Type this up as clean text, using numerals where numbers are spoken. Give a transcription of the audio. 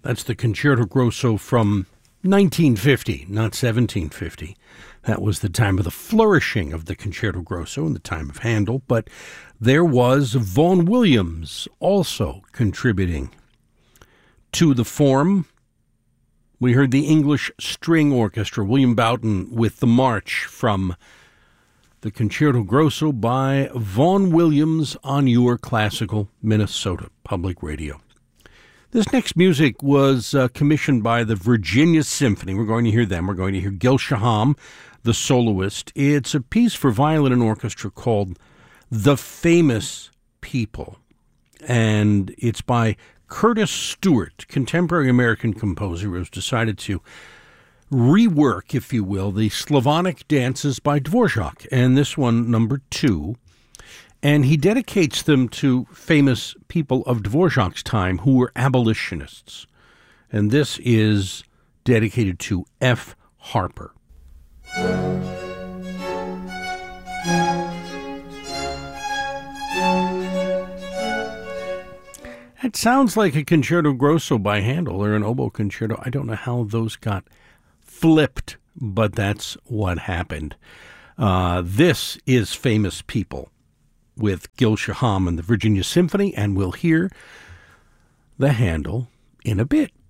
That's the Concerto Grosso from 1950, not 1750. That was the time of the flourishing of the Concerto Grosso and the time of Handel, but there was Vaughan Williams also contributing to the form. We heard the English String Orchestra, William Boughton, with the march from the Concerto Grosso by Vaughan Williams on your classical Minnesota Public Radio. This next music was commissioned by the Virginia Symphony. We're going to hear them. We're going to hear Gil Shaham, the soloist. It's a piece for violin and orchestra called The Famous People, and it's by Curtis Stewart, contemporary American composer who has decided to rework, if you will, the Slavonic dances by Dvorak, and this one, number 2. And he dedicates them to famous people of Dvorak's time who were abolitionists. And this is dedicated to F. Harper. It sounds like a Concerto Grosso by Handel or an oboe concerto. I don't know how those got flipped, but that's what happened. This is Famous People with Gil Shaham and the Virginia Symphony, and we'll hear the Handel in a bit.